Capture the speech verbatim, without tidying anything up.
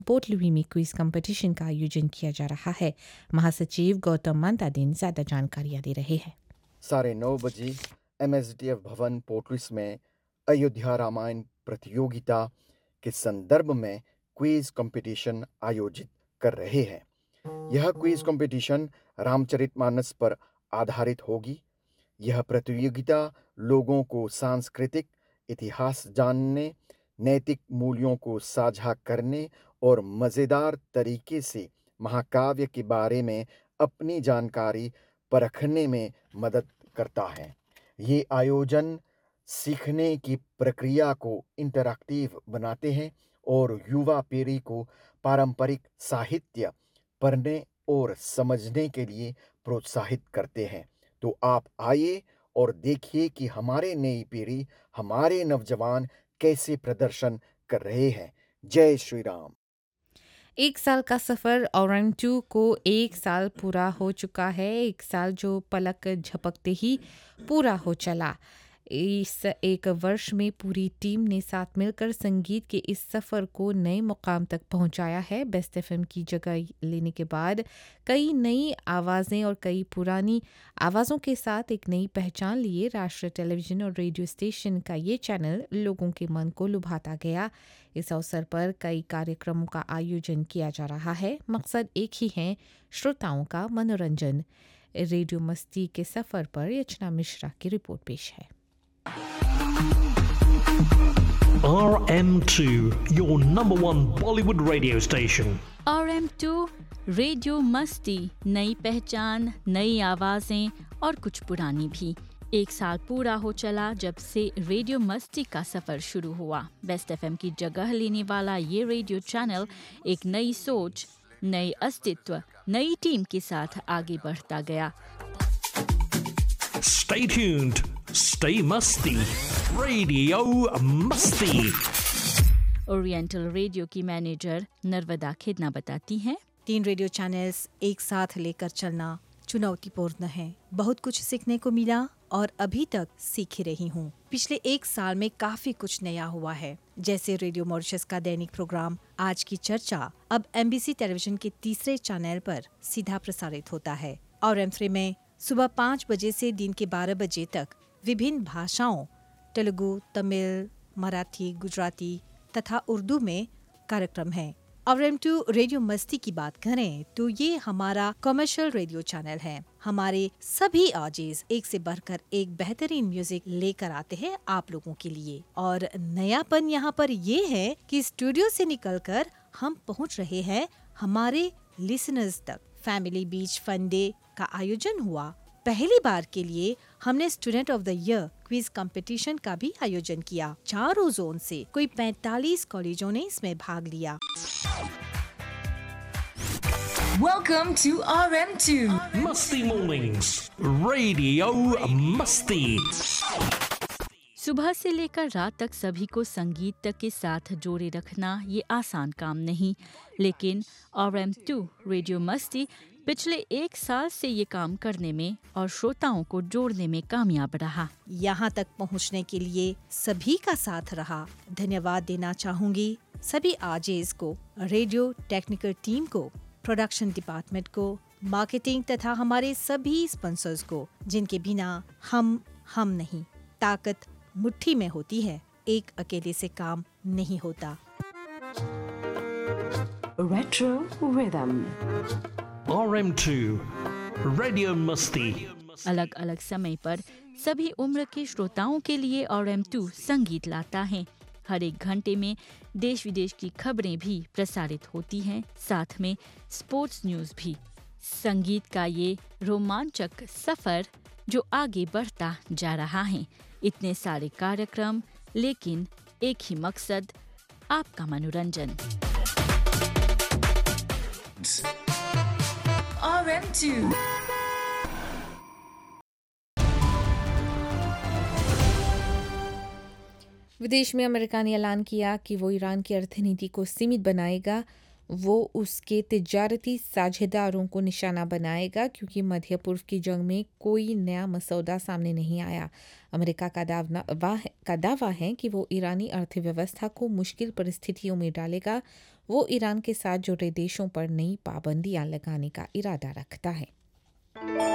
Port Louis में quiz competition का आयोजन किया जा रहा है। महासचिव गौतम मंतादिन ज्यादा जानकारियां दे रहे हैं। साढ़े नौ बजे एमएसडीएफ भवन पोर्ट लुइस में अयोध्या रामायण प्रतियोगिता के संदर्भ में क्विज कंपटीशन आयोजित कर रहे हैं। यह क्विज कंपटीशन रामचरितमानस पर आधारित होगी। यह प्रतियोगिता लोगों को सांस्कृतिक इतिहास जानने, नैतिक मूल्यों को साझा करने और मज़ेदार तरीके से महाकाव्य के बारे में अपनी जानकारी परखने में मदद करता है। ये आयोजन सीखने की प्रक्रिया को इंटरैक्टिव बनाते हैं और युवा पीढ़ी को पारंपरिक साहित्य पढ़ने और समझने के लिए प्रोत्साहित करते हैं। तो आप आइए और देखिए कि हमारे नई पीढ़ी, हमारे नौजवान कैसे प्रदर्शन कर रहे हैं। जय श्री राम। एक साल का सफ़र और टू को एक साल पूरा हो चुका है। एक साल जो पलक झपकते ही पूरा हो चला। इस एक वर्ष में पूरी टीम ने साथ मिलकर संगीत के इस सफ़र को नए मुकाम तक पहुंचाया है। बेस्ट एफएम की जगह लेने के बाद कई नई आवाज़ें और कई पुरानी आवाज़ों के साथ एक नई पहचान लिए राष्ट्रीय टेलीविज़न और रेडियो स्टेशन का ये चैनल लोगों के मन को लुभाता गया। इस अवसर पर कई कार्यक्रमों का आयोजन किया जा रहा है। मकसद एक ही है, श्रोताओं का मनोरंजन। रेडियो मस्ती के सफ़र पर यचना मिश्रा की रिपोर्ट पेश है। R M two, your number one Bollywood radio station. R M two radio मस्ती, नई पहचान, नई आवाजें और कुछ पुरानी भी। एक साल पूरा हो चला जब से रेडियो मस्ती का सफर शुरू हुआ। बेस्ट एफएम की जगह लेने वाला ये रेडियो चैनल एक नई सोच, नई अस्तित्व, नई टीम के साथ आगे बढ़ता गया। Stay tuned. Stay musty. Radio Musty. Oriental radio की मैनेजर नर्मदा खेदना बताती हैं, तीन रेडियो चैनल्स एक साथ लेकर चलना चुनौतीपूर्ण है। बहुत कुछ सीखने को मिला और अभी तक सीख ही रही हूँ। पिछले एक साल में काफी कुछ नया हुआ है, जैसे रेडियो मॉरिशस का दैनिक प्रोग्राम आज की चर्चा अब एमबीसी टेलीविजन के तीसरे चैनल पर सीधा प्रसारित होता है और एम थ्री में सुबह पाँच बजे से दिन के बारह बजे तक विभिन्न भाषाओं तेलुगु, तमिल, मराठी, गुजराती तथा उर्दू में कार्यक्रम है। और एम टू रेडियो मस्ती की बात करें तो ये हमारा कमर्शियल रेडियो चैनल है। हमारे सभी आरजेस एक से बढ़कर एक बेहतरीन म्यूजिक लेकर आते हैं आप लोगों के लिए। और नयापन यहाँ पर ये है कि स्टूडियो से निकलकर हम पहुँच रहे हैं हमारे लिसनर्स तक। फैमिली बीच फन डे का आयोजन हुआ। पहली बार के लिए हमने student of the year quiz competition का भी आयोजन किया। चारों जोन से कोई पैंतालीस कॉलेजों ने इसमें भाग लिया। Welcome to R M two. Musty Mornings. Radio Musty. सुबह से लेकर रात तक सभी को संगीत तक के साथ जोड़े रखना ये आसान काम नहीं, लेकिन आर एम टू रेडियो मस्ती पिछले एक साल से ये काम करने में और श्रोताओं को जोड़ने में कामयाब रहा। यहाँ तक पहुँचने के लिए सभी का साथ रहा। धन्यवाद देना चाहूँगी सभी आरजेस को, रेडियो टेक्निकल टीम को, प्रोडक्शन डिपार्टमेंट को, मार्केटिंग तथा हमारे सभी स्पॉन्सर्स को, जिनके बिना हम हम नहीं। ताकत मुट्ठी में होती है, एक अकेले से काम नहीं होता। Retro Rhythm. R M two. Radio Musty. अलग अलग समय पर सभी उम्र के श्रोताओं के लिए आर एम टू संगीत लाता है। हर एक घंटे में देश विदेश की खबरें भी प्रसारित होती हैं, साथ में स्पोर्ट्स न्यूज भी। संगीत का ये रोमांचक सफर जो आगे बढ़ता जा रहा है। इतने सारे कार्यक्रम, लेकिन एक ही मकसद, आपका मनोरंजन। R M two. विदेश में अमेरिका ने ऐलान किया कि वो ईरान की अर्थनीति को सीमित बनाएगा। वो उसके तिजारती साझेदारों को निशाना बनाएगा क्योंकि मध्य पूर्व की जंग में कोई नया मसौदा सामने नहीं आया। अमेरिका का दावा का दावा है कि वो ईरानी अर्थव्यवस्था को मुश्किल परिस्थितियों में डालेगा। वो ईरान के साथ जुड़े देशों पर नई पाबंदियां लगाने का इरादा रखता है।